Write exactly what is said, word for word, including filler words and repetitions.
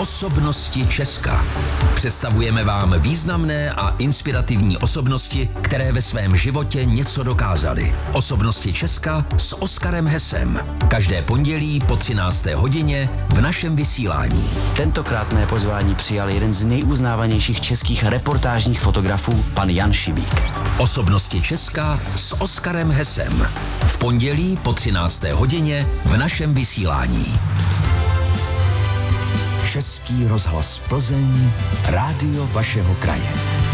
Osobnosti Česka. Představujeme vám významné a inspirativní osobnosti, které ve svém životě něco dokázaly. Osobnosti Česka s Oskarem Hesem. Každé pondělí po třinácté hodině v našem vysílání. Tentokrát mé pozvání přijal jeden z nejuznávanějších českých reportážních fotografů, pan Jan Šibík. Osobnosti Česka s Oskarem Hesem. V pondělí po třinácté hodině v našem vysílání. Český rozhlas Plzeň, rádio vašeho kraje.